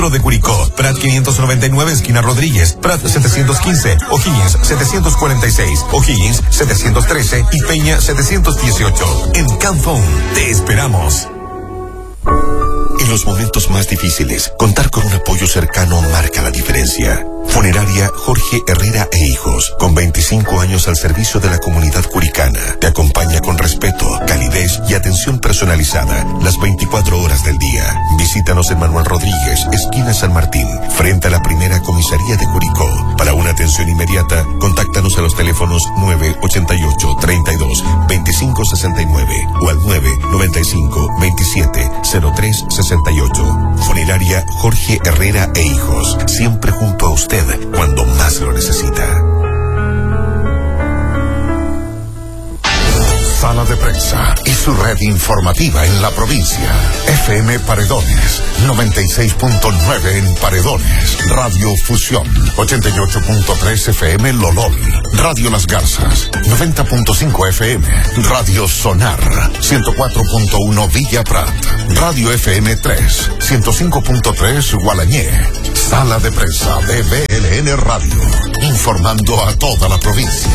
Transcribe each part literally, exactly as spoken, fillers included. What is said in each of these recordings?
de Curicó, Prat quinientos noventa y nueve, esquina Rodríguez, Prat setecientos quince, O'Higgins setecientos cuarenta y seis, O'Higgins setecientos trece y Peña setecientos dieciocho. En Canfón, te esperamos. En los momentos más difíciles, contar con un apoyo cercano marca la diferencia. Funeraria Jorge Herrera e Hijos, con veinticinco años al servicio de la comunidad curicana, te acompaña con respeto, calidez y atención personalizada las veinticuatro horas del día. Visítanos en Manuel Rodríguez, esquina San Martín, frente a la primera comisaría de Curicó. Para una atención inmediata, contáctanos a los teléfonos nueve ochenta y ocho, treinta y dos, veinticinco sesenta y nueve o al nueve noventa y cinco, veintisiete, cero tres sesenta y ocho. Funeraria Jorge Herrera e Hijos, siempre junto a usted cuando más lo necesita. Sala de Prensa y su red informativa en la provincia. F M Paredones, noventa y seis punto nueve en Paredones. Radio Fusión, ochenta y ocho punto tres F M Lolol. Radio Las Garzas, noventa punto cinco F M. Radio Sonar, ciento cuatro punto uno Villa Prat. Radio F M tres, ciento cinco punto tres Gualañé. Sala de Prensa de B L N Radio, informando a toda la provincia.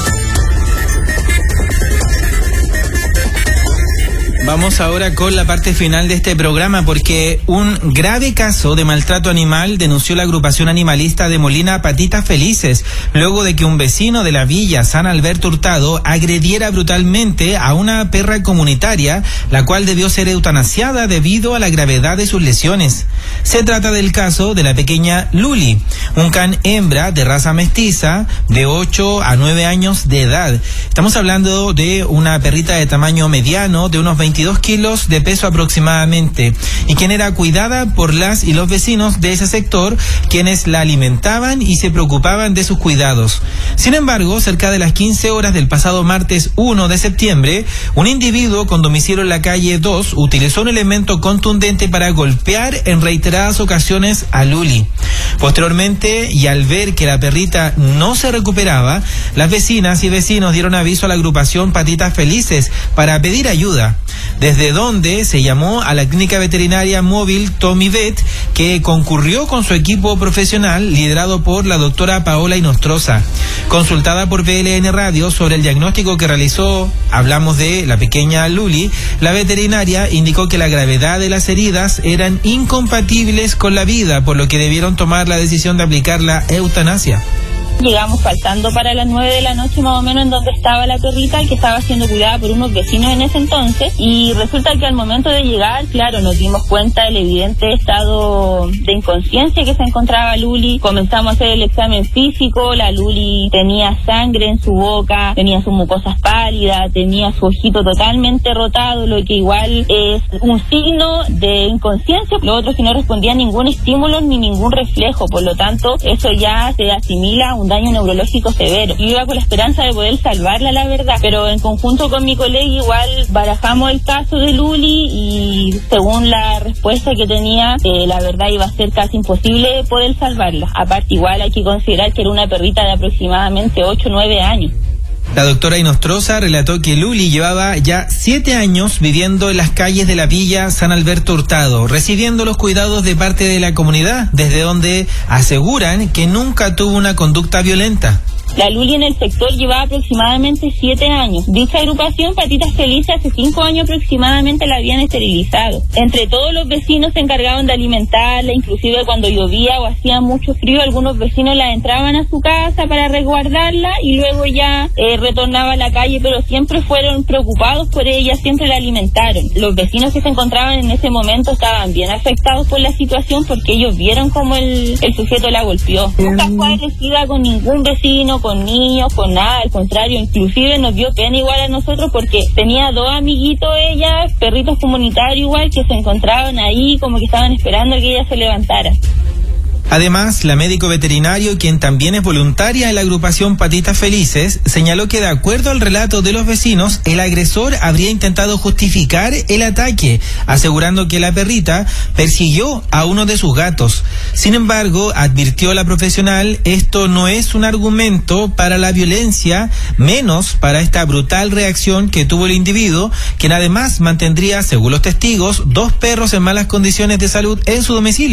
Vamos ahora con la parte final de este programa, porque un grave caso de maltrato animal denunció la agrupación animalista de Molina Patitas Felices, luego de que un vecino de la villa San Alberto Hurtado agrediera brutalmente a una perra comunitaria, la cual debió ser eutanasiada debido a la gravedad de sus lesiones. Se trata del caso de la pequeña Luli, un can hembra de raza mestiza de ocho a nueve años de edad. Estamos hablando de una perrita de tamaño mediano, de unos veintidós kilos de peso aproximadamente, y quien era cuidada por las y los vecinos de ese sector, quienes la alimentaban y se preocupaban de sus cuidados. Sin embargo, cerca de las quince horas del pasado martes uno de septiembre, un individuo con domicilio en la calle dos utilizó un elemento contundente para golpear en reiteradas ocasiones a Luli. Posteriormente, y al ver que la perrita no se recuperaba, las vecinas y vecinos dieron aviso a la agrupación Patitas Felices para pedir ayuda, desde donde se llamó a la clínica veterinaria móvil Tommy Vet, que concurrió con su equipo profesional liderado por la doctora Paola Inostroza. Consultada por B L N Radio sobre el diagnóstico que realizó, hablamos de la pequeña Luli, la veterinaria indicó que la gravedad de las heridas eran incompatibles con la vida, por lo que debieron tomar la decisión de aplicar la eutanasia. Llegamos faltando para las nueve de la noche más o menos, en donde estaba la perrita, que estaba siendo cuidada por unos vecinos en ese entonces, y resulta que al momento de llegar, claro, nos dimos cuenta del evidente estado de inconsciencia que se encontraba Luli. Comenzamos a hacer el examen físico. La Luli tenía sangre en su boca, tenía sus mucosas pálidas, tenía su ojito totalmente rotado, lo que igual es un signo de inconsciencia. Lo otro es que no respondía a ningún estímulo ni ningún reflejo, por lo tanto eso ya se asimila a un daño neurológico severo. Yo iba con la esperanza de poder salvarla, la verdad, pero en conjunto con mi colega igual barajamos el caso de Luli, y según la respuesta que tenía, eh, la verdad iba a ser casi imposible poder salvarla. Aparte, igual hay que considerar que era una perrita de aproximadamente ocho o nueve años. La doctora Inostroza relató que Luli llevaba ya siete años viviendo en las calles de la villa San Alberto Hurtado, recibiendo los cuidados de parte de la comunidad, desde donde aseguran que nunca tuvo una conducta violenta. La Luli en el sector llevaba aproximadamente siete años. Dicha agrupación, Patitas Felices, hace cinco años aproximadamente la habían esterilizado. Entre todos los vecinos se encargaban de alimentarla, inclusive cuando llovía o hacía mucho frío, algunos vecinos la entraban a su casa para resguardarla y luego ya eh, retornaba a la calle, pero siempre fueron preocupados por ella, siempre la alimentaron. Los vecinos que se encontraban en ese momento estaban bien afectados por la situación, porque ellos vieron cómo el, el sujeto la golpeó. Nunca fue agresiva con ningún vecino, con niños, con nada, al contrario, inclusive nos dio pena igual a nosotros, porque tenía dos amiguitos ella, perritos comunitarios igual, que se encontraban ahí como que estaban esperando que ella se levantara. Además, la médico veterinario, quien también es voluntaria en la agrupación Patitas Felices, señaló que de acuerdo al relato de los vecinos, el agresor habría intentado justificar el ataque, asegurando que la perrita persiguió a uno de sus gatos. Sin embargo, advirtió la profesional, esto no es un argumento para la violencia, menos para esta brutal reacción que tuvo el individuo, quien además mantendría, según los testigos, dos perros en malas condiciones de salud en su domicilio.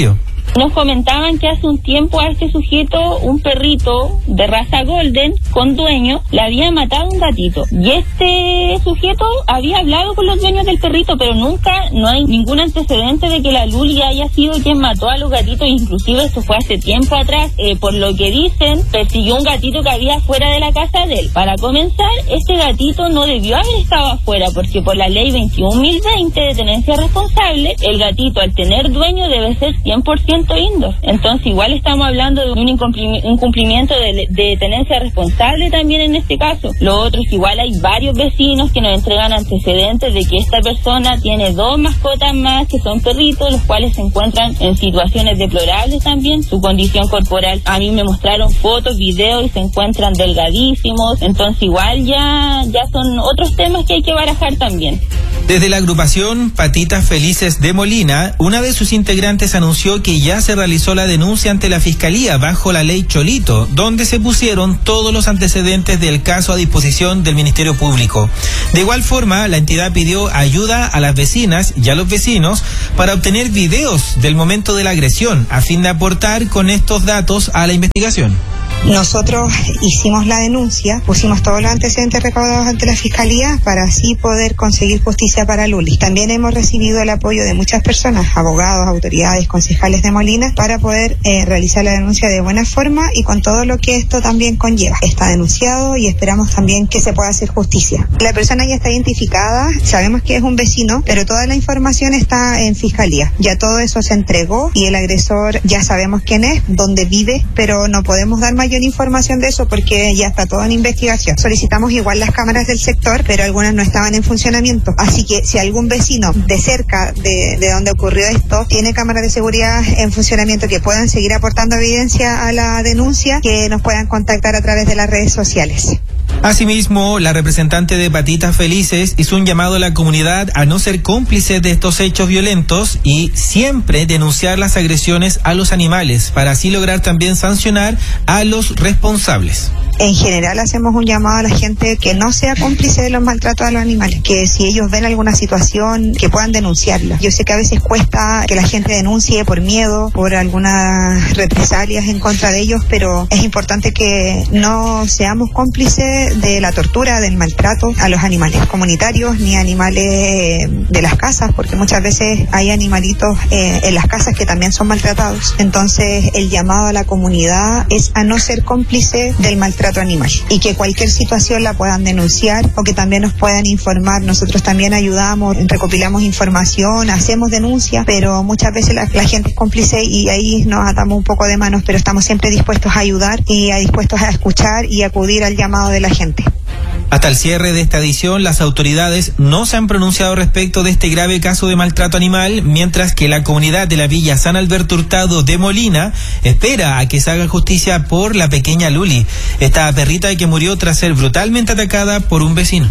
Nos comentaban que hace un tiempo a este sujeto, un perrito de raza golden con dueño, le había matado un gatito. Y este sujeto había hablado con los dueños del perrito, pero nunca, no hay ningún antecedente de que la Luli haya sido quien mató a los gatitos. Inclusive esto fue hace tiempo atrás. Eh, por lo que dicen, persiguió un gatito que había fuera de la casa de él. Para comenzar, este gatito no debió haber estado afuera, porque por la ley veintiún mil veinte de tenencia responsable, el gatito al tener dueño debe ser cien por ciento indoor. Entonces igual estamos hablando de un incumplimiento de, de tenencia responsable también en este caso. Lo otro es que igual hay varios vecinos que nos entregan antecedentes de que esta persona tiene dos mascotas más que son perritos, los cuales se encuentran en situaciones deplorables también. Su condición corporal, a mí me mostraron fotos, videos y se encuentran delgadísimos. Entonces igual ya, ya son otros temas que hay que barajar también. Desde la agrupación Patitas Felices de Molina, una de sus integrantes anunció que ya se realizó la denuncia ante la Fiscalía bajo la ley Cholito, donde se pusieron todos los antecedentes del caso a disposición del Ministerio Público. De igual forma, la entidad pidió ayuda a las vecinas y a los vecinos para obtener videos del momento de la agresión, a fin de aportar con estos datos a la investigación. Nosotros hicimos la denuncia, pusimos todos los antecedentes recaudados ante la Fiscalía para así poder conseguir justicia para Luli. También hemos recibido el apoyo de muchas personas, abogados, autoridades, concejales de Molina, para poder eh, realizar la denuncia de buena forma y con todo lo que esto también conlleva. Está denunciado y esperamos también que se pueda hacer justicia. La persona ya está identificada, sabemos que es un vecino, pero toda la información está en Fiscalía. Ya todo eso se entregó y el agresor ya sabemos quién es, dónde vive, pero no podemos dar mayor información de eso porque ya está todo en investigación. Solicitamos igual las cámaras del sector, pero algunas no estaban en funcionamiento. Así que si algún vecino de cerca de, de donde ocurrió esto tiene cámaras de seguridad en funcionamiento que puedan seguir aportando evidencia a la denuncia, que nos puedan contactar a través de las redes sociales. Asimismo, la representante de Patitas Felices hizo un llamado a la comunidad a no ser cómplices de estos hechos violentos y siempre denunciar las agresiones a los animales, para así lograr también sancionar a los responsables. En general hacemos un llamado a la gente que no sea cómplice de los maltratos a los animales, que si ellos ven alguna situación, que puedan denunciarla. Yo sé que a veces cuesta que la gente denuncie por miedo, por algunas represalias en contra de ellos, pero es importante que no seamos cómplices de la tortura, del maltrato a los animales comunitarios ni animales de las casas, porque muchas veces hay animalitos eh, en las casas que también son maltratados. Entonces el llamado a la comunidad es a no ser cómplice del maltrato animal y que cualquier situación la puedan denunciar o que también nos puedan informar. Nosotros también ayudamos, recopilamos información, hacemos denuncias, pero muchas veces la, la gente es cómplice y ahí nos atamos un poco de manos, pero estamos siempre dispuestos a ayudar y a, dispuestos a escuchar y acudir al llamado de la gente. Hasta el cierre de esta edición, las autoridades no se han pronunciado respecto de este grave caso de maltrato animal, mientras que la comunidad de la Villa San Alberto Hurtado de Molina espera a que se haga justicia por la pequeña Luli, esta perrita que murió tras ser brutalmente atacada por un vecino.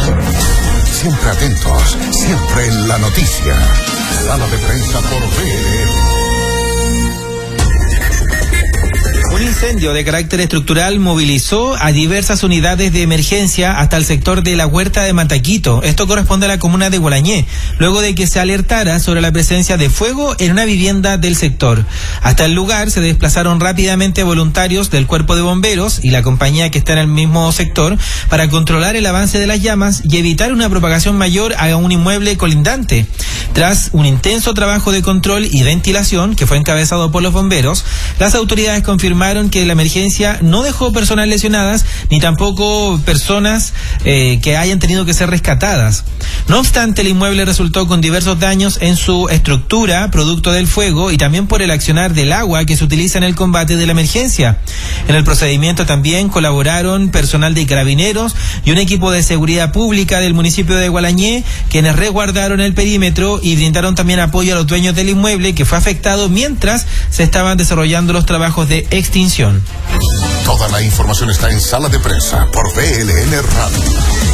Siempre atentos, siempre en la noticia. Sala de prensa por V L N. Un incendio de carácter estructural movilizó a diversas unidades de emergencia hasta el sector de la Huerta de Mataquito. Esto corresponde a la comuna de Gualañé, luego de que se alertara sobre la presencia de fuego en una vivienda del sector. Hasta el lugar se desplazaron rápidamente voluntarios del Cuerpo de Bomberos y la compañía que está en el mismo sector para controlar el avance de las llamas y evitar una propagación mayor a un inmueble colindante. Tras un intenso trabajo de control y ventilación que fue encabezado por los bomberos, las autoridades confirmaron que la emergencia no dejó personas lesionadas ni tampoco personas eh, que hayan tenido que ser rescatadas. No obstante, el inmueble resultó con diversos daños en su estructura, producto del fuego y también por el accionar del agua que se utiliza en el combate de la emergencia. En el procedimiento también colaboraron personal de carabineros y un equipo de seguridad pública del municipio de Gualañé, quienes resguardaron el perímetro y brindaron también apoyo a los dueños del inmueble que fue afectado mientras se estaban desarrollando los trabajos de extinción. Toda la información está en Sala de Prensa por V L N Radio.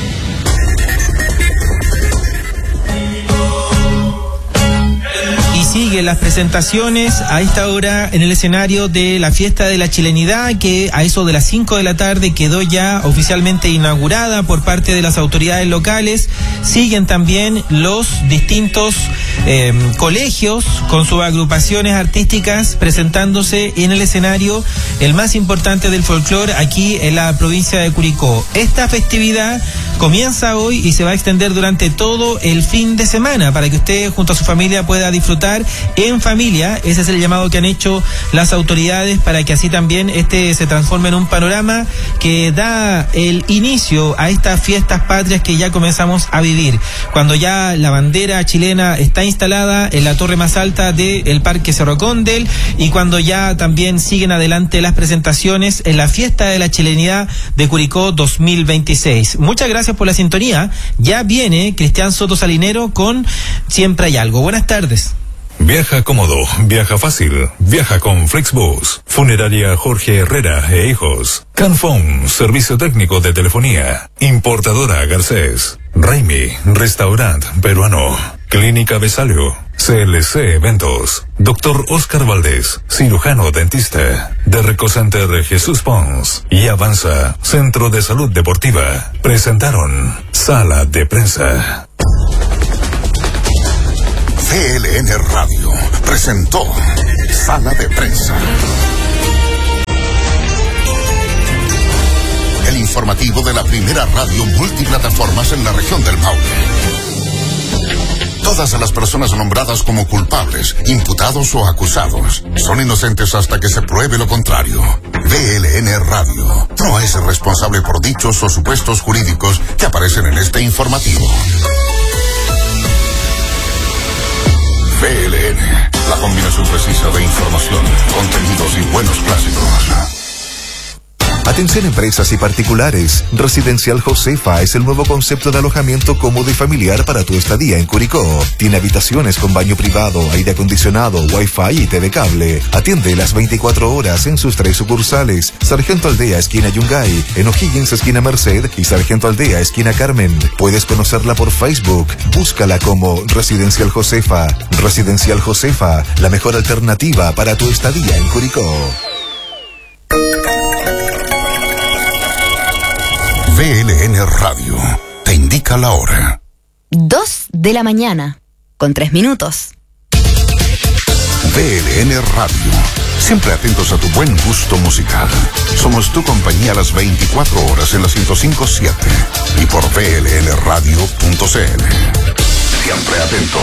Siguen las presentaciones a esta hora en el escenario de la fiesta de la chilenidad, que a eso de las cinco de la tarde quedó ya oficialmente inaugurada por parte de las autoridades locales. Siguen también los distintos eh, colegios con sus agrupaciones artísticas presentándose en el escenario el más importante del folclore aquí en la provincia de Curicó. Esta festividad comienza hoy y se va a extender durante todo el fin de semana para que usted junto a su familia pueda disfrutar en familia. Ese es el llamado que han hecho las autoridades para que así también este se transforme en un panorama que da el inicio a estas fiestas patrias que ya comenzamos a vivir. Cuando ya la bandera chilena está instalada en la torre más alta del Parque Cerro Condel y cuando ya también siguen adelante las presentaciones en la fiesta de la chilenidad de Curicó dos mil veintiséis. Muchas gracias por la sintonía. Ya viene Cristian Soto Salinero con Siempre hay algo. Buenas tardes. Viaja cómodo, viaja fácil, viaja con Flixbus, Funeraria Jorge Herrera e Hijos, Canfón, Servicio Técnico de Telefonía, Importadora Garcés, Raimi, Restaurant Peruano, Clínica Besalio, C L C Eventos, Doctor Oscar Valdés, Cirujano Dentista, Derreco Center Jesús Pons y Avanza, Centro de Salud Deportiva, presentaron Sala de Prensa. C L N Radio presentó Sala de Prensa. El informativo de la primera radio multiplataformas en la región del Maule. Todas las personas nombradas como culpables, imputados o acusados son inocentes hasta que se pruebe lo contrario. V L N Radio no es responsable por dichos o supuestos jurídicos que aparecen en este informativo. V L N, la combinación precisa de información, contenidos y buenos clásicos. Atención empresas y particulares. Residencial Josefa es el nuevo concepto de alojamiento cómodo y familiar para tu estadía en Curicó. Tiene habitaciones con baño privado, aire acondicionado, wifi y T V cable. Atiende las veinticuatro horas en sus tres sucursales. Sargento Aldea, esquina Yungay, en O'Higgins, esquina Merced y Sargento Aldea, esquina Carmen. Puedes conocerla por Facebook. Búscala como Residencial Josefa. Residencial Josefa, la mejor alternativa para tu estadía en Curicó. V L N Radio te indica la hora. Dos de la mañana, con tres minutos. V L N Radio, siempre atentos a tu buen gusto musical. Somos tu compañía a las veinticuatro horas en la ciento cinco punto siete y por V L N radio punto c l. Siempre atentos.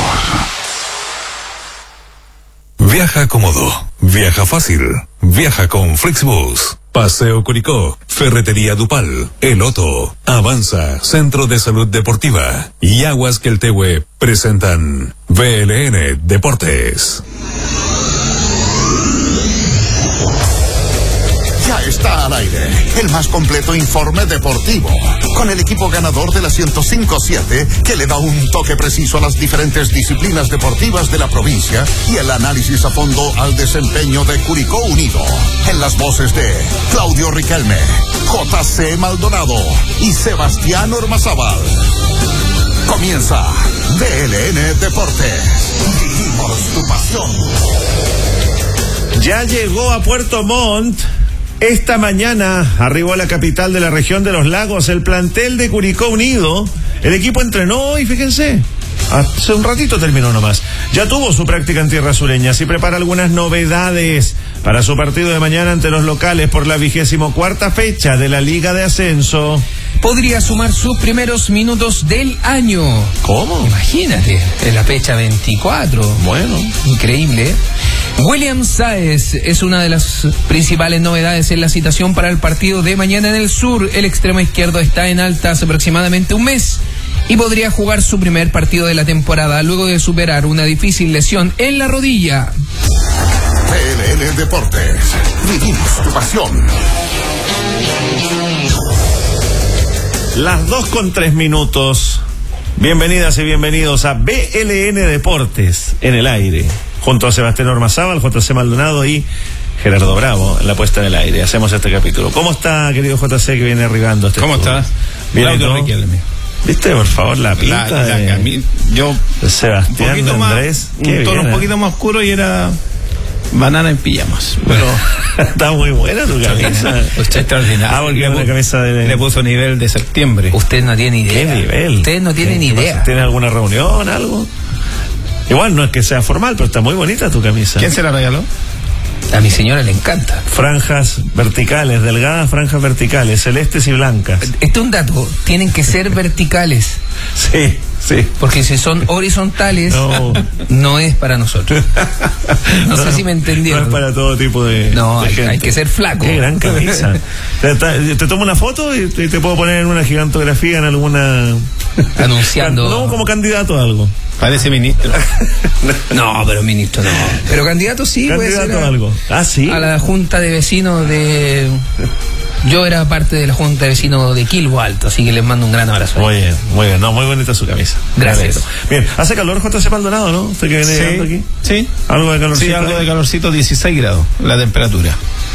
Viaja cómodo, viaja fácil, viaja con Flixbus. Paseo Curicó, Ferretería Dupal, El Otto, Avanza, Centro de Salud Deportiva y Aguas Queltehue presentan V L N Deportes. Ya está al aire el más completo informe deportivo, con el equipo ganador de la ciento cinco punto siete que le da un toque preciso a las diferentes disciplinas deportivas de la provincia y el análisis a fondo al desempeño de Curicó Unido. En las voces de Claudio Riquelme, J C Maldonado y Sebastián Ormazábal. Comienza V L N Deportes. Vivimos tu pasión. Ya llegó a Puerto Montt. Esta mañana arribó a la capital de la región de los lagos el plantel de Curicó Unido. El equipo entrenó y fíjense, hace un ratito terminó nomás. Ya tuvo su práctica en tierras sureñas y prepara algunas novedades para su partido de mañana ante los locales por la vigésimo cuarta fecha de la Liga de Ascenso. Podría sumar sus primeros minutos del año. ¿Cómo? Imagínate, en la fecha veinticuatro. Bueno. Increíble. William Sáez es una de las principales novedades en la citación para el partido de mañana en el sur. El extremo izquierdo está en alta hace aproximadamente un mes y podría jugar su primer partido de la temporada luego de superar una difícil lesión en la rodilla. V L N Deportes, vivimos tu pasión. Las dos con tres minutos. Bienvenidas y bienvenidos a V L N Deportes en el aire. Junto a Sebastián Ormazábal, J C Maldonado y Gerardo Bravo en la puesta en el aire. Hacemos este capítulo. ¿Cómo está, querido J C, que viene arribando este ¿Cómo estudio? estás? Bien, Claudio Riquelme. ¿Viste, por favor, la pinta La, la, de, cami- yo de Sebastián un poquito Andrés? más, un tono un poquito más oscuro y era banana en pijamas, pero está muy buena tu camisa. Usted extraordinario. Ah, porque es una camisa de... Le puso nivel de septiembre. Usted no tiene idea. ¿Qué nivel? Usted no tiene ¿Qué ni pasa? idea. ¿Tiene alguna reunión, algo? Igual no es que sea formal, pero está muy bonita tu camisa. ¿Quién se la regaló? A mi señora le encanta. Franjas verticales, delgadas franjas verticales, celestes y blancas. Este es un dato, tienen que ser verticales. Sí, sí. Porque si son horizontales, no, no es para nosotros. No, no sé si me entendieron. No es para todo tipo de, no, de hay, gente. hay que ser flaco. Qué gran camisa. te, te, te tomo una foto y te, te puedo poner en una gigantografía en alguna... Anunciando. No, como candidato a algo. Parece ministro. No, pero ministro no. Pero candidato sí. Candidato puede ser a algo. Ah, sí. A la junta de vecinos de... Yo era parte de la junta de vecinos de Quilbo Alto, así que les mando un gran abrazo. Muy bien, muy bien. No, muy bonita su camisa. Gracias. Bien, hace calor J C Maldonado, ¿no? Usted que viene sí, llegando aquí. Sí. Algo de calorcito. Sí, algo de calorcito, dieciséis grados la temperatura.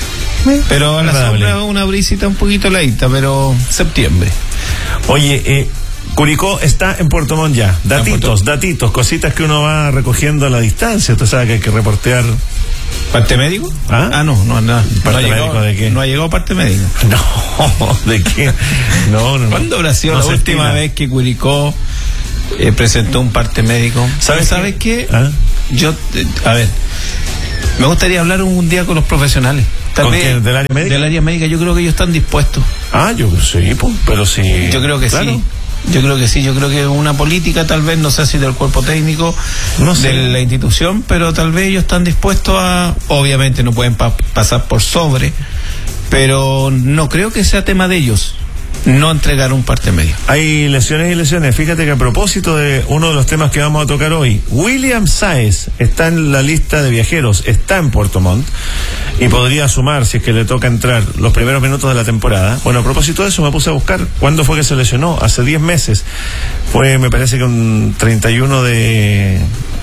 Pero a la sombra una brisita un poquito heladita, pero septiembre. Oye, eh, Curicó está en Puerto Montt ya. Datitos, datitos, cositas que uno va recogiendo a la distancia. Usted sabe que hay que reportear. ¿Parte médico? ¿Ah? Ah, no, no, no. ¿Parte no ha médico llegado, de qué? No ha llegado parte médico. No, ¿de qué? No, no, no. ¿Cuándo habrá sido no la última estima. vez que Curicó eh, presentó un parte médico? ¿Sabes, ¿Sabes qué? ¿Ah? Yo, eh, a ver, me gustaría hablar un día con los profesionales. Tal ¿Con vez, quién? ¿Del área médica? Del área médica, yo creo que ellos están dispuestos. Ah, yo sí, pues, pero sí. Yo creo que claro. sí. Yo creo que sí, yo creo que una política tal vez, no sé si del cuerpo técnico, no sé. de la institución, pero tal vez ellos están dispuestos a, obviamente no pueden pa- pasar por sobre, pero no creo que sea tema de ellos no entregar un parte medio. Hay lesiones y lesiones. Fíjate que a propósito de uno de los temas que vamos a tocar hoy, William Sáez está en la lista de viajeros, está en Puerto Montt y podría sumar, si es que le toca entrar, los primeros minutos de la temporada. Bueno, a propósito de eso me puse a buscar cuándo fue que se lesionó. Hace diez meses. Fue, me parece que un treinta y uno de,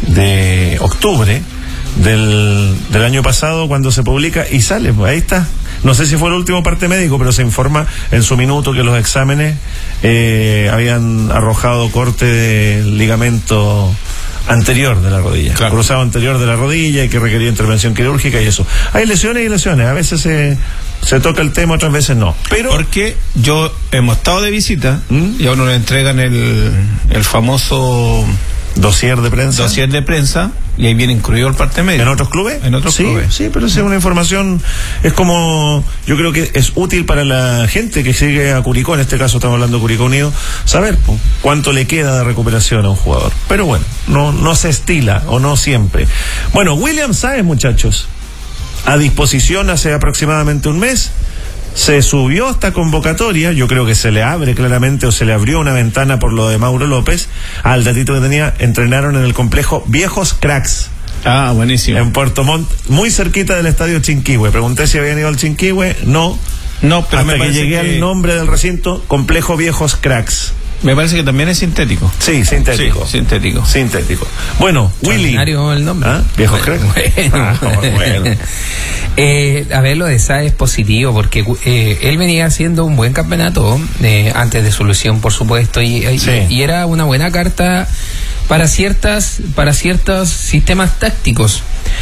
de octubre del, del año pasado, cuando se publica y sale, pues ahí está. No sé si fue el último parte médico, pero se informa en su minuto que los exámenes eh, habían arrojado corte del ligamento anterior de la rodilla, claro. Cruzado anterior de la rodilla y que requería intervención quirúrgica y eso. Hay lesiones y lesiones, a veces se, se toca el tema, otras veces no. Pero porque yo hemos estado de visita ¿Mm? y a uno le entregan el, el famoso dossier de prensa. Dossier de prensa y ahí viene incluido el parte médico. ¿En otros clubes? En otros sí, clubes. Sí, pero es una información, es como, yo creo que es útil para la gente que sigue a Curicó, en este caso estamos hablando de Curicó Unido, saber pues, cuánto le queda de recuperación a un jugador. Pero bueno, no, no se estila, o no siempre. Bueno, William Sáez, muchachos, a disposición hace aproximadamente un mes. Se subió esta convocatoria, yo creo que se le abre claramente o se le abrió una ventana por lo de Mauro López. Al datito que tenía, entrenaron en el complejo Viejos Cracks. Ah, buenísimo. En Puerto Montt, muy cerquita del estadio Chinquihue. Pregunté si habían ido al Chinquihue, no. No, pero hasta me que llegué que... al nombre del recinto, Complejo Viejos Cracks. Me parece que también es sintético. Sí, sintético. Sí, sintético. Sintético. Bueno, Willy. El nombre. ¿Ah? Viejos Cracks. Bueno, ah, bueno. eh, a ver, lo de Sáez es positivo porque eh, él venía haciendo un buen campeonato eh, antes de su lesión, por supuesto, y, sí. y, y era una buena carta para ciertas para ciertos sistemas tácticos.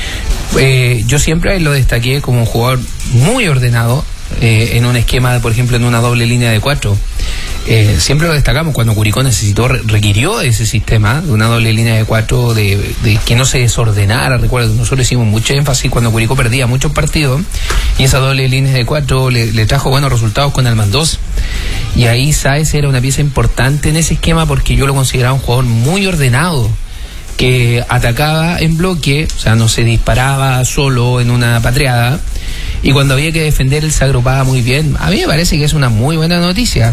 Eh, yo siempre lo destaqué como un jugador muy ordenado eh, en un esquema, por ejemplo, en una doble línea de cuatro. Eh, siempre lo destacamos cuando Curicó necesitó, requirió ese sistema de una doble línea de cuatro, de, de que no se desordenara. Recuerdo, nosotros hicimos mucho énfasis cuando Curicó perdía muchos partidos y esa doble línea de cuatro le, le trajo buenos resultados con Almandós. Y ahí Sáez era una pieza importante en ese esquema porque yo lo consideraba un jugador muy ordenado, que atacaba en bloque, o sea, no se disparaba solo en una patreada, y cuando había que defender él se agrupaba muy bien. A mí me parece que es una muy buena noticia.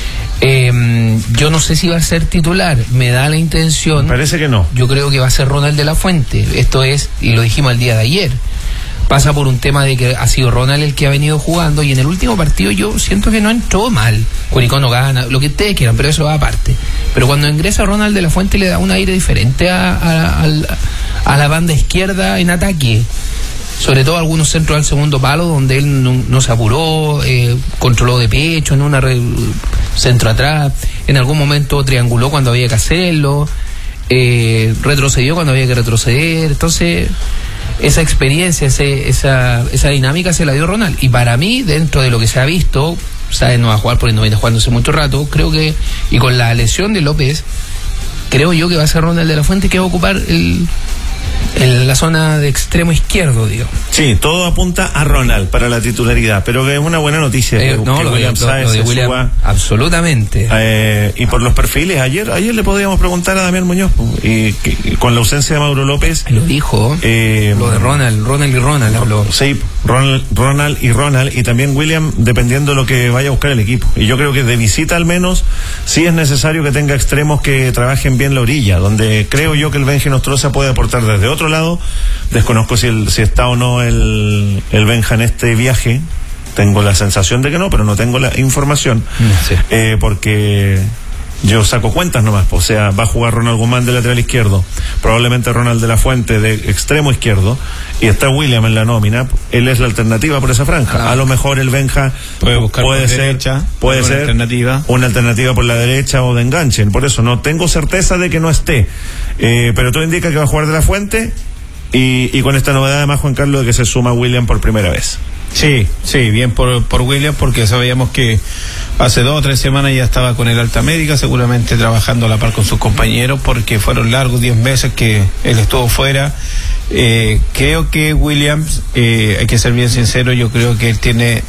Eh, yo no sé si va a ser titular, me da la intención. Parece que no. Yo creo que va a ser Ronald de la Fuente. Esto es, y lo dijimos el día de ayer, pasa por un tema de que ha sido Ronald el que ha venido jugando y en el último partido yo siento que no entró mal. Curicó no gana, lo que ustedes quieran, pero eso va aparte. Pero cuando ingresa Ronald de la Fuente le da un aire diferente a, a, a, a la banda izquierda en ataque. Sobre todo algunos centros al segundo palo donde él no, no se apuró, eh, controló de pecho en una re, centro atrás, en algún momento trianguló cuando había que hacerlo, eh, retrocedió cuando había que retroceder. Entonces esa experiencia, ese, esa, esa dinámica se la dio Ronald, y para mí, dentro de lo que se ha visto, Sáez no va a jugar porque no viene jugando hace mucho rato, creo que, y con la lesión de López, creo yo que va a ser Ronald de la Fuente, que va a ocupar el, el, la zona de extremo izquierdo, digo. Sí, todo apunta a Ronald para la titularidad, pero que es una buena noticia. Eh, que, no, que lo, William lo, Sáez lo de se William, suba, absolutamente. Eh, y por los perfiles, ayer ayer le podíamos preguntar a Damián Muñoz, y, que, y con la ausencia de Mauro López. Lo dijo, eh, lo de Ronald, Ronald y Ronald habló. Sí, Ronald, Ronald y Ronald, y también William, dependiendo de lo que vaya a buscar el equipo. Y yo creo que de visita al menos, sí es necesario que tenga extremos que trabajen bien la orilla, donde creo yo que el Benja Nostroza puede aportar desde otro lado. Desconozco si, el, si está o no el, el Benja en este viaje. Tengo la sensación de que no, pero no tengo la información. Sí. Eh, porque yo saco cuentas nomás. O sea, va a jugar Ronald Guzmán de lateral izquierdo, probablemente Ronald de la Fuente de extremo izquierdo, y está William en la nómina. Él es la alternativa por esa franja. Ah, a lo mejor el Benja puede buscar puede por ser, derecha, puede ser alternativa. una alternativa por la derecha o de enganche. Por eso no tengo certeza de que no esté. Eh, pero todo indica que va a jugar de la Fuente. Y, y con esta novedad además, Juan Carlos, de que se suma William por primera vez. Sí, sí, bien por, por William, porque sabíamos que hace dos o tres semanas ya estaba con el alta médica, seguramente trabajando a la par con sus compañeros, porque fueron largos diez meses que él estuvo fuera. Eh, creo que Williams, eh, hay que ser bien sincero, yo creo que él tiene